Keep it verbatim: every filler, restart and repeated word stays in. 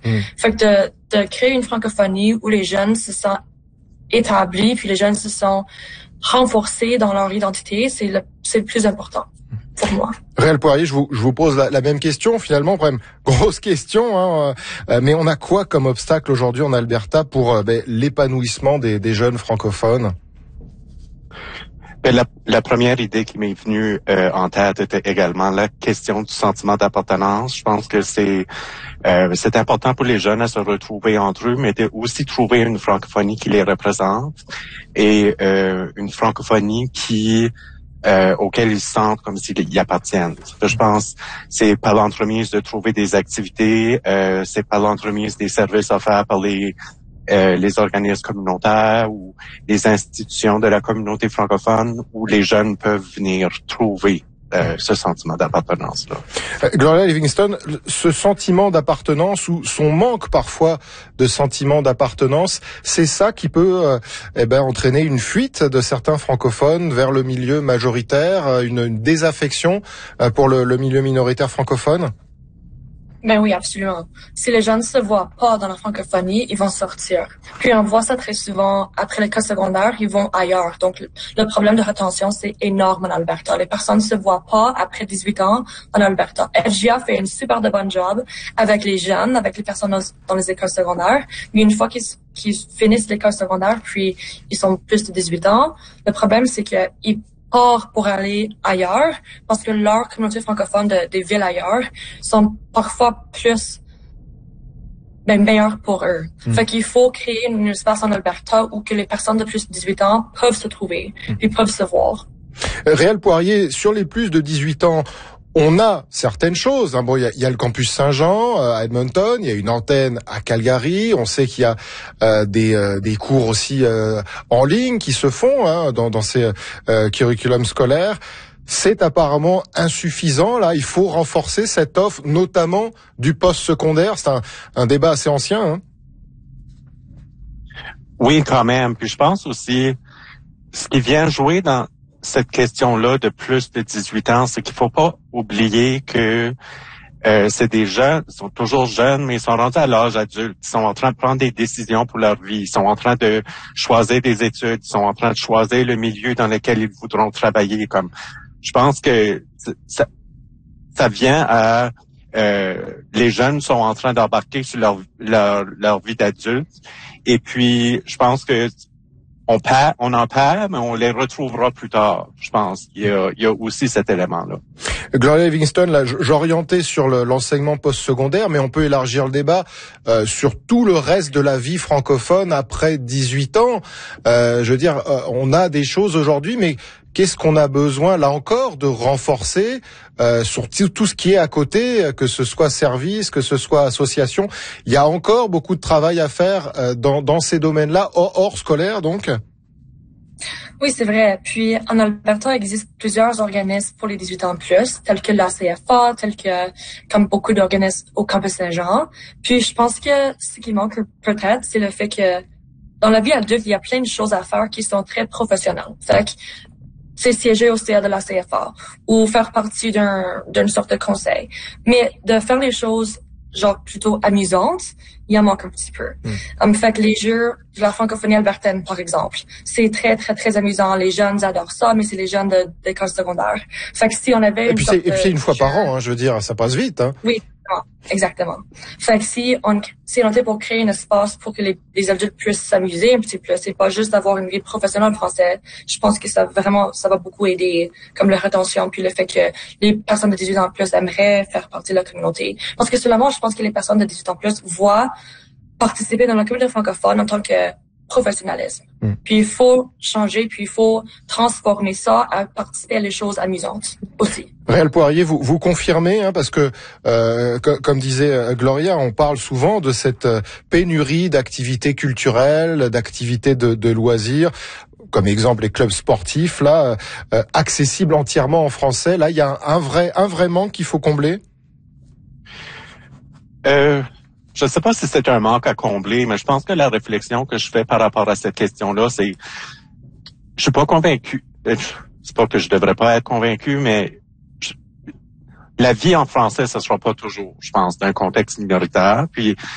Mm. Fait que de, de créer une francophonie où les jeunes se sentent établis, puis les jeunes se sont renforcés dans leur identité, c'est le, c'est le plus important pour moi. Réal Poirier, je vous, je vous pose la, la même question, finalement, quand même, grosse question, hein, euh, mais on a quoi comme obstacle aujourd'hui en Alberta pour euh, ben, l'épanouissement des, des jeunes francophones? Ben, la, la première idée qui m'est venue euh, en tête était également la question du sentiment d'appartenance. Je pense que c'est euh, c'est important pour les jeunes à se retrouver entre eux, mais de aussi trouver une francophonie qui les représente et euh, une francophonie qui euh, auquel ils se sentent comme s'ils y appartiennent. Je pense c'est par l'entremise de trouver des activités, euh, c'est par l'entremise des services offerts par les Euh, les organismes communautaires ou les institutions de la communauté francophone où les jeunes peuvent venir trouver euh, ce sentiment d'appartenance-là. Euh, Gloria Livingston, ce sentiment d'appartenance ou son manque parfois de sentiment d'appartenance, c'est ça qui peut euh, eh ben, entraîner une fuite de certains francophones vers le milieu majoritaire, une, une désaffection euh, pour le, le milieu minoritaire francophone? Ben oui, absolument. Si les jeunes ne se voient pas dans la francophonie, ils vont sortir. Puis on voit ça très souvent après l'école secondaire, ils vont ailleurs. Donc le, le problème de rétention, c'est énorme en Alberta. Les personnes ne se voient pas après dix-huit ans en Alberta. F G A fait une super de bonne job avec les jeunes, avec les personnes dans, dans les écoles secondaires. Mais une fois qu'ils, qu'ils finissent l'école secondaire, puis ils sont plus de dix-huit ans, le problème, c'est qu'ils part pour aller ailleurs parce que leur communauté francophone de, des villes ailleurs sont parfois plus ben, meilleures pour eux. Mm. Fait qu'il faut créer un espace en Alberta où que les personnes de plus de dix-huit ans peuvent se trouver mm. et peuvent se voir. Réal Poirier, sur les plus de dix-huit ans, on a certaines choses. Bon, il y a, il y a le campus Saint-Jean à Edmonton, il y a une antenne à Calgary. On sait qu'il y a euh, des, euh, des cours aussi euh, en ligne qui se font hein, dans, dans ces euh, curriculums scolaires. C'est apparemment insuffisant. Là, il faut renforcer cette offre, notamment du post-secondaire. C'est un, un débat assez ancien. Hein. Oui, quand même. Puis je pense aussi, ce qui vient jouer dans cette question-là de plus de dix-huit ans, c'est qu'il faut pas oublier que euh, c'est des jeunes, ils sont toujours jeunes, mais ils sont rendus à l'âge adulte. Ils sont en train de prendre des décisions pour leur vie. Ils sont en train de choisir des études. Ils sont en train de choisir le milieu dans lequel ils voudront travailler. Comme, je pense que ça, ça vient à euh, les jeunes sont en train d'embarquer sur leur leur, leur vie d'adulte. Et puis, je pense que On perd, on en perd, mais on les retrouvera plus tard. Je pense qu'il y a, il y a aussi cet élément-là. Gloria Livingston, là, j'orientais sur le, l'enseignement postsecondaire, mais on peut élargir le débat euh, sur tout le reste de la vie francophone après dix-huit ans. Euh, je veux dire, euh, on a des choses aujourd'hui, mais qu'est-ce qu'on a besoin, là encore, de renforcer euh, sur tout, tout ce qui est à côté, que ce soit service, que ce soit association. Il y a encore beaucoup de travail à faire euh, dans, dans ces domaines-là, hors, hors scolaire, donc. Oui, c'est vrai. Puis, en Alberta, il existe plusieurs organismes pour les dix-huit ans plus, tels que l'A C F A, tels que, comme beaucoup d'organismes au campus Saint-Jean. Puis, je pense que ce qui manque peut-être, c'est le fait que dans la vie adulte, il y a plein de choses à faire qui sont très professionnelles. Fait que, c'est siéger au C A de la C F A ou faire partie d'un, d'une sorte de conseil. Mais de faire les choses genre plutôt amusantes, il en manque un petit peu. Mm. Um, fait que les jeux de la francophonie albertaine, par exemple, c'est très, très, très amusant. Les jeunes adorent ça, mais c'est les jeunes de, d'école secondaire. Fait que si on avait et une puis sorte c'est, Et puis c'est une fois jeu, par an, hein, je veux dire, ça passe vite. Hein. Oui, exactement. Fait que si on, si on était pour créer un espace pour que les, les adultes puissent s'amuser un petit peu, c'est pas juste d'avoir une vie professionnelle en français. Je pense que ça vraiment, ça va beaucoup aider, comme la rétention, puis le fait que les personnes de dix-huit ans plus aimeraient faire partie de la communauté. Parce que seulement, je pense que les personnes de dix-huit ans plus voient participer dans la communauté francophone en tant que professionnalisme. Mm. Puis il faut changer, puis il faut transformer ça à participer à les choses amusantes aussi. Réal Poirier, vous, vous confirmez, hein, parce que, euh, co- comme disait Gloria, on parle souvent de cette pénurie d'activités culturelles, d'activités de, de loisirs, comme exemple les clubs sportifs, là, euh, accessibles entièrement en français. Là, il y a un, un vrai, un vrai manque qu'il faut combler. Euh... Je ne sais pas si c'est un manque à combler, mais je pense que la réflexion que je fais par rapport à cette question-là, c'est, je suis pas convaincu. C'est pas que je devrais pas être convaincu, mais je, la vie en français, ce sera pas toujours, je pense, d'un contexte minoritaire. Puis